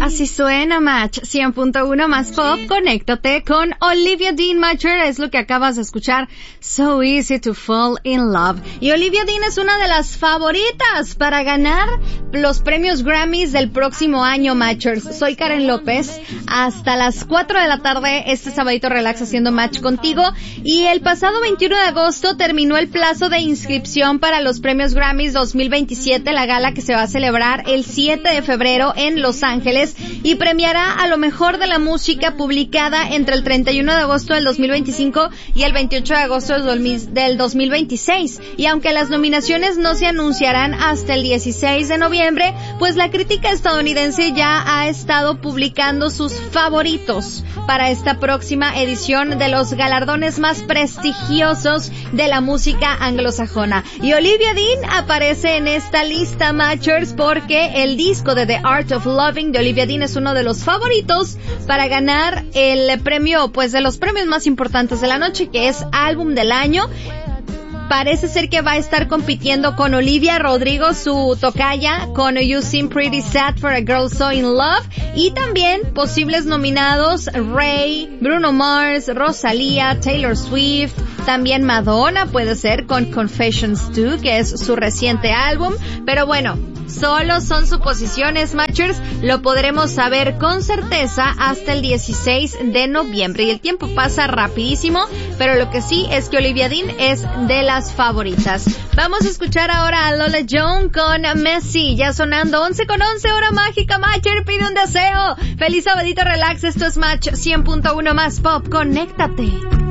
Así suena, Match 100.1 más pop. Conéctate con Olivia Dean. Matcher, es lo que acabas de escuchar. So Easy to Fall in Love. Y Olivia Dean es una de las favoritas para ganar los premios Grammys del próximo año, Matchers. Soy Karen López. Hasta las 4 de la tarde, este sabadito relax haciendo match contigo. Y el pasado 21 de agosto terminó el plazo de inscripción para los premios Grammys 2027, la gala que se va a celebrar el 7 de febrero en Los Ángeles y premiará a lo mejor de la música publicada entre el 31 de agosto del 2025 y el 28 de agosto del 2026. Y aunque las nominaciones no se anunciarán hasta el 16 de noviembre, pues la crítica estadounidense ya ha estado publicando sus favoritos para esta próxima edición de los galardones más prestigiosos de la música anglosajona. Y Olivia Dean aparece en esta lista, Matchers, porque el disco de The Art of Loving de Olivia Dean es uno de los favoritos para ganar el premio, pues de los premios más importantes de la noche, que es Álbum del Año. Parece ser que va a estar compitiendo con Olivia Rodrigo, su tocaya, con You Seem Pretty Sad for a Girl So in Love, y también posibles nominados Ray, Bruno Mars, Rosalía, Taylor Swift, también Madonna puede ser con Confessions 2, que es su reciente álbum, pero bueno, solo son suposiciones, Matchers, lo podremos saber con certeza hasta el 16 de noviembre, y el tiempo pasa rapidísimo, pero lo que sí es que Olivia Dean es de las favoritas. Vamos a escuchar ahora a Lola Jones con Messi, ya sonando 11:11, hora mágica. Matcher, pide un deseo. Feliz sabadito relax, esto es Match 100.1 más pop, conéctate.